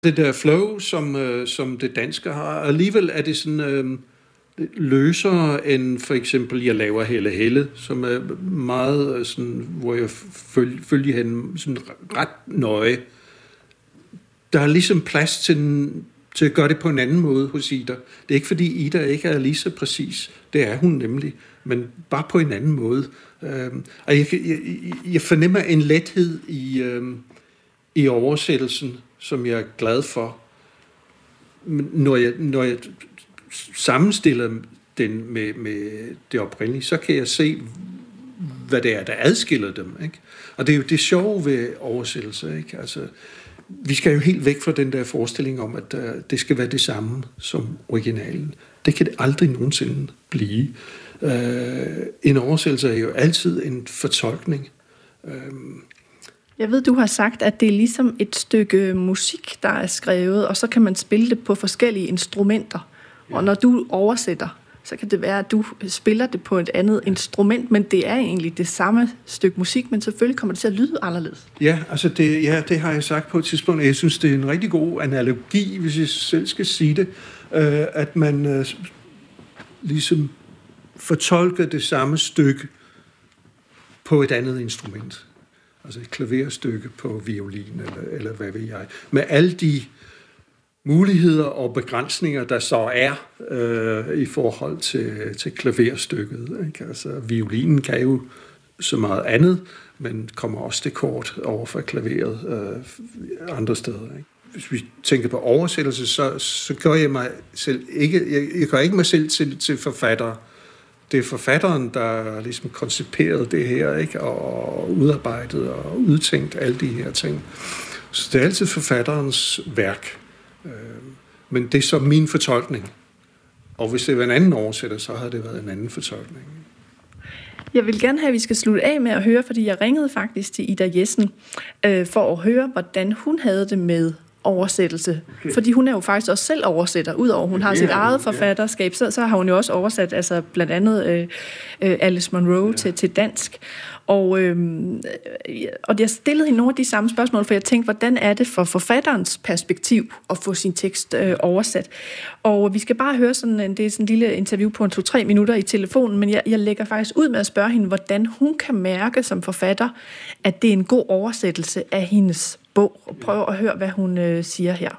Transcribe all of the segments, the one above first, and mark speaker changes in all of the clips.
Speaker 1: Det der flow, som det danske har, alligevel er det sådan løsere end for eksempel, jeg laver Helle Helle, som er meget sådan, hvor jeg følger hende sådan ret nøje. Der er ligesom plads til at gøre det på en anden måde hos Ida. Det er ikke fordi Ida ikke er lige så præcis. Det er hun nemlig, men bare på en anden måde. Og jeg fornemmer en lethed i oversættelsen, som jeg er glad for. Når jeg sammenstiller den med det oprindelige, så kan jeg se, hvad det er, der adskiller dem. Ikke? Og det er jo det sjove ved oversættelser. Ikke? Altså, vi skal jo helt væk fra den der forestilling om, at det skal være det samme som originalen. Det kan det aldrig nogensinde blive. En oversættelse er jo altid en fortolkning.
Speaker 2: Jeg ved, du har sagt, at det er ligesom et stykke musik, der er skrevet, og så kan man spille det på forskellige instrumenter. Ja. Og når du oversætter, så kan det være, at du spiller det på et andet instrument, men det er egentlig det samme stykke musik, men selvfølgelig kommer det til at lyde anderledes.
Speaker 1: Ja, altså det har jeg sagt på et tidspunkt. Jeg synes, det er en rigtig god analogi, hvis jeg selv skal sige det, at man ligesom fortolker det samme stykke på et andet instrument. Altså et klaverstykke på violin, eller hvad ved jeg. Med alle de muligheder og begrænsninger, der så er i forhold til klaverstykket. Ikke? Altså, violinen kan jo så meget andet, men kommer også til kort over for klaveret andre steder. Ikke? Hvis vi tænker på oversættelse, så gør jeg mig selv ikke, jeg gør ikke mig selv til forfatter. Det er forfatteren, der ligesom koncepterede det her, ikke? Og udarbejdet og udtænkt alle de her ting. Så det er altid forfatterens værk. Men det er så min fortolkning. Og hvis det var en anden oversætter, så havde det været en anden fortolkning.
Speaker 2: Jeg vil gerne have, at vi skal slutte af med at høre, fordi jeg ringede faktisk til Ida Jessen for at høre, hvordan hun havde det med oversættelse. Okay. Fordi hun er jo faktisk også selv oversætter. Udover hun har sit eget forfatterskab, så har hun jo også oversat altså blandt andet Alice Munro til dansk. Og jeg stillede hende nogle af de samme spørgsmål, for jeg tænkte, hvordan er det for forfatterens perspektiv at få sin tekst oversat? Og vi skal bare høre det er sådan en lille interview på 2-3 minutter i telefonen, men jeg lægger faktisk ud med at spørge hende, hvordan hun kan mærke som forfatter, at det er en god oversættelse af hendes bog. Og prøv at høre, hvad hun siger her.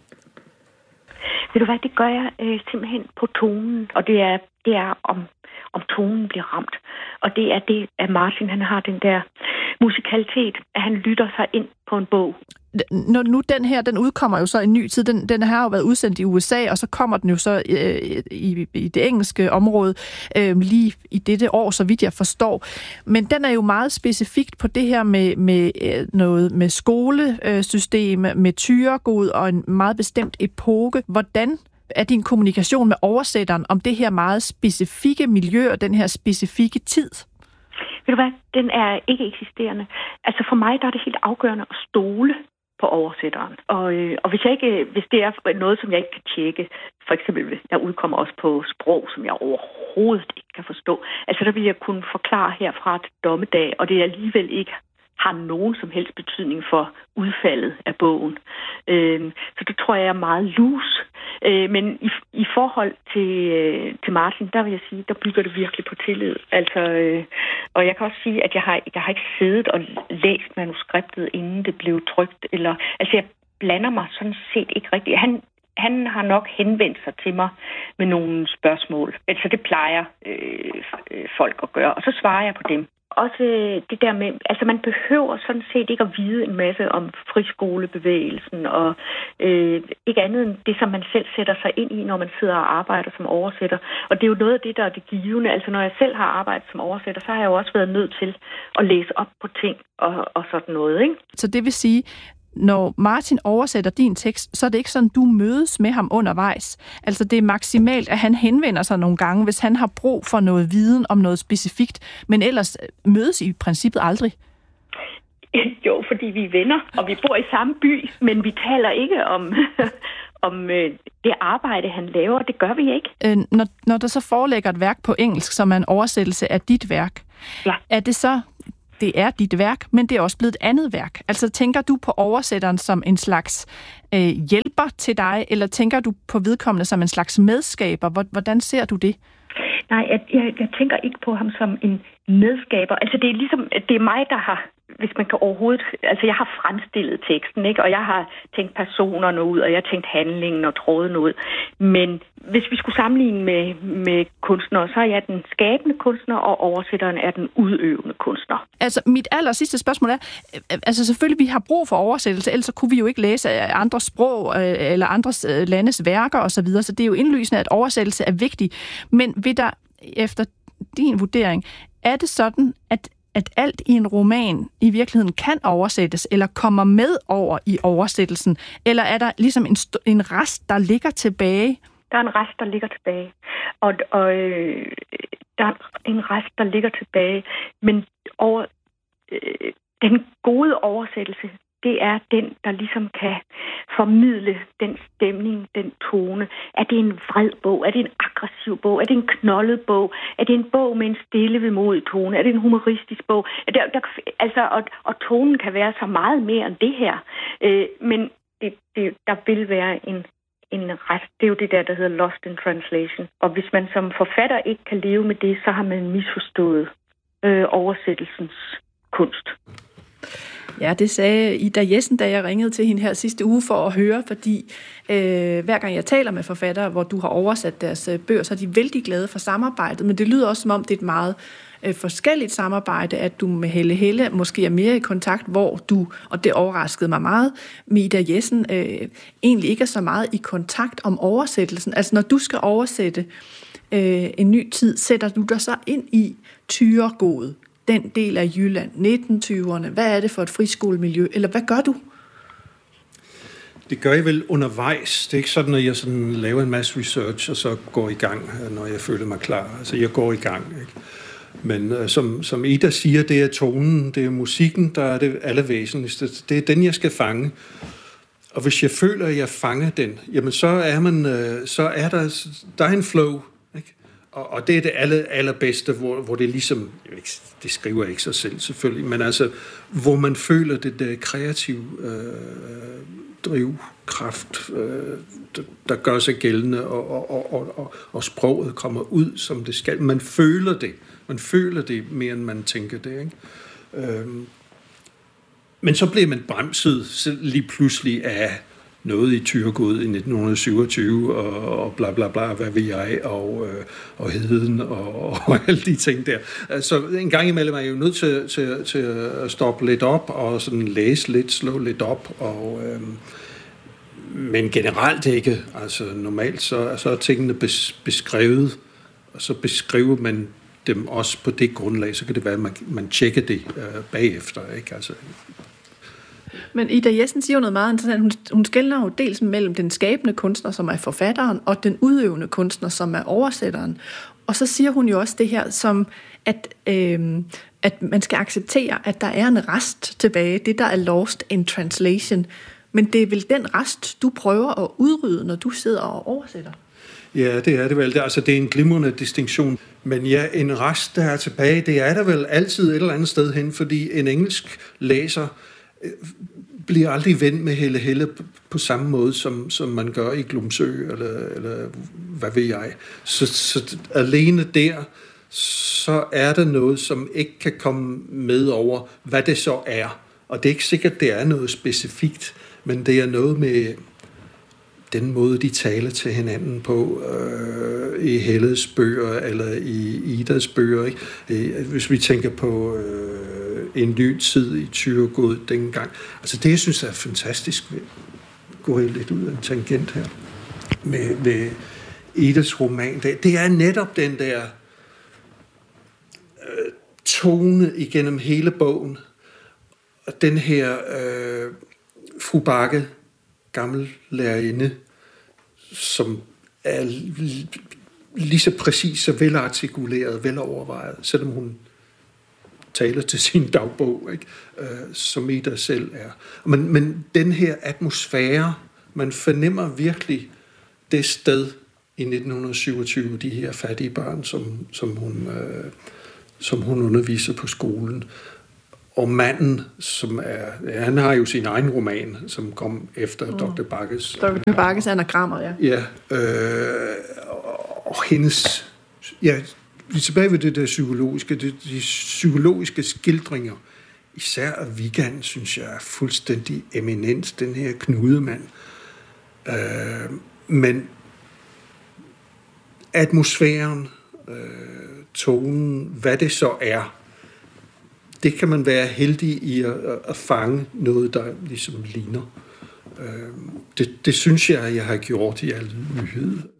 Speaker 3: Ved du hvad, det gør jeg simpelthen på tonen, og det er om tonen bliver ramt. Og det er det, at Martin han har den der musikalitet, at han lytter sig ind på en bog.
Speaker 2: Når nu den udkommer jo så i ny tid, den har jo været udsendt i USA, og så kommer den jo så i det engelske område lige i dette år, så vidt jeg forstår. Men den er jo meget specifikt på det her med noget med skolesystem, med Thyregod og en meget bestemt epoke. Hvordan er din kommunikation med oversætteren om det her meget specifikke miljø og den her specifikke tid?
Speaker 3: Ved du hvad? Den er ikke eksisterende. Altså for mig der er det helt afgørende at stole på oversætteren. Og hvis det er noget, som jeg ikke kan tjekke, for eksempel hvis jeg udkommer også på sprog, som jeg overhovedet ikke kan forstå, altså der vil jeg kunne forklare herfra til dommedag, og det alligevel ikke har nogen som helst betydning for udfaldet af bogen. Så det tror jeg er meget loose. Men i forhold til Martin, der vil jeg sige, der bygger det virkelig på tillid. Altså, og jeg kan også sige, at jeg har ikke siddet og læst manuskriptet, inden det blev trykt. Altså, jeg blander mig sådan set ikke rigtigt. Han har nok henvendt sig til mig med nogle spørgsmål. Altså, det plejer folk at gøre. Og så svarer jeg på dem. Også det der med, altså man behøver sådan set ikke at vide en masse om friskolebevægelsen og ikke andet end det, som man selv sætter sig ind i, når man sidder og arbejder som oversætter. Og det er jo noget af det, der er det givende. Altså når jeg selv har arbejdet som oversætter, så har jeg jo også været nødt til at læse op på ting og sådan noget, ikke?
Speaker 2: Så det vil sige, når Martin oversætter din tekst, så er det ikke sådan, du mødes med ham undervejs. Altså det er maksimalt, at han henvender sig nogle gange, hvis han har brug for noget viden om noget specifikt, men ellers mødes I princippet aldrig.
Speaker 3: Jo, fordi vi er venner, og vi bor i samme by, men vi taler ikke om det arbejde, han laver. Det gør vi ikke.
Speaker 2: Når der så forelægger et værk på engelsk, som er en oversættelse af dit værk, er det så det er dit værk, men det er også blevet et andet værk. Altså tænker du på oversætteren som en slags hjælper til dig, eller tænker du på vedkommende som en slags medskaber? Hvordan ser du det?
Speaker 3: Nej, jeg tænker ikke på ham som en medskaber. Altså det er ligesom, det er mig, der har, hvis man kan overhovedet, altså jeg har fremstillet teksten, ikke? Og jeg har tænkt personerne ud, og jeg har tænkt handlingen og tråden ud. Men hvis vi skulle sammenligne med kunstnere, så er jeg den skabende kunstner, og oversætteren er den udøvende kunstner.
Speaker 2: Altså mit aller sidste spørgsmål er, altså selvfølgelig vi har brug for oversættelse, ellers så kunne vi jo ikke læse andre sprog eller andres landes værker osv., så det er jo indlysende, at oversættelse er vigtig. Men vil der efter din vurdering, er det sådan, at alt i en roman i virkeligheden kan oversættes, eller kommer med over i oversættelsen? Eller er der ligesom en rest, der ligger tilbage?
Speaker 3: Der er en rest, der ligger tilbage. Og der er en rest, der ligger tilbage. Men den gode oversættelse, det er den, der ligesom kan formidle den stemning, den tone. Er det en vred bog? Er det en aggressiv bog? Er det en knoldet bog? Er det en bog med en stille vemodig tone? Er det en humoristisk bog? Og tonen kan være så meget mere end det her. Men der vil være en rest. Det er jo det der hedder lost in translation. Og hvis man som forfatter ikke kan leve med det, så har man misforstået oversættelsens kunst.
Speaker 2: Ja, det sagde Ida Jessen, da jeg ringede til hende her sidste uge for at høre, fordi hver gang jeg taler med forfattere, hvor du har oversat deres bøger, så er de vældig glade for samarbejdet, men det lyder også som om, det er et meget forskelligt samarbejde, at du med Helle måske er mere i kontakt, hvor du, og det overraskede mig meget, med Ida Jessen egentlig ikke er så meget i kontakt om oversættelsen. Altså når du skal oversætte en ny tid, sætter du dig så ind i Thyregod, den del af Jylland, 1920'erne. Hvad er det for et friskolemiljø? Eller hvad gør du?
Speaker 1: Det gør jeg vel undervejs. Det er ikke sådan, at jeg sådan laver en masse research, og så går i gang, når jeg føler mig klar. Altså, jeg går i gang. Ikke? Men som Ida siger, det er tonen, det er musikken, der er det allervæsentligste. Det er den, jeg skal fange. Og hvis jeg føler, at jeg fanger den, jamen så er der er en flow. Ikke? Og det er det allerbedste, hvor det ligesom, det skriver jeg ikke sig selv selvfølgelig, men altså, hvor man føler det der kreative drivkraft, der gør sig gældende, og sproget kommer ud, som det skal. Man føler det mere, end man tænker det, ikke? Men så bliver man bremset lige pludselig af noget i Thyregod i 1927, og bla bla bla, hvad ved jeg, og heden, og alle de ting der. Så en gang imellem er jeg jo nødt til at stoppe lidt op, og sådan læse lidt, slå lidt op, men generelt ikke. Altså normalt så er tingene beskrevet, og så beskriver man dem også på det grundlag, så kan det være, at man tjekker det bagefter, ikke? Altså.
Speaker 2: Men Ida Jessen siger jo noget meget interessant. Hun skelner jo dels mellem den skabende kunstner, som er forfatteren, og den udøvende kunstner, som er oversætteren. Og så siger hun jo også det her, som at man skal acceptere, at der er en rest tilbage, det der er lost in translation. Men det er vel den rest, du prøver at udrydde, når du sidder og oversætter? Ja,
Speaker 1: det er det vel. Altså, det er en glimrende distinktion. Men ja, en rest, der er tilbage, det er der vel altid et eller andet sted hen, fordi en engelsk læser bliver aldrig ven med Helle på samme måde, som man gør i Glumsø, eller hvad ved jeg. Så alene der, så er der noget, som ikke kan komme med over, hvad det så er. Og det er ikke sikkert, det er noget specifikt, men det er noget med den måde, de taler til hinanden på i Helles bøger, eller i Idas bøger. Ikke? Hvis vi tænker på en ny tid i Thyregod dengang. Altså det, jeg synes er fantastisk, går jeg lidt ud af en tangent her, med Idas roman, det er netop den der tone igennem hele bogen, og den her fru Bakke, gammel lærerinde, som er lige så præcis, så velartikuleret, velovervejet, selvom hun taler til sin dagbog, ikke? Som Ida selv er. Men den her atmosfære, man fornemmer virkelig det sted i 1927, de her fattige børn, som hun underviser på skolen. og manden, som han har jo sin egen roman, som kom efter Dr. Bakkes.
Speaker 2: Dr. Bakkes anagrammer, ja.
Speaker 1: Ja, og hendes... Ja, vi er tilbage ved det der psykologiske, de psykologiske skildringer. Især af Vigan, synes jeg, er fuldstændig eminent, den her knudemand. Men atmosfæren, tonen, hvad det så er, det kan man være heldig i at fange noget, der ligesom ligner. Det synes jeg har gjort i al nyhed.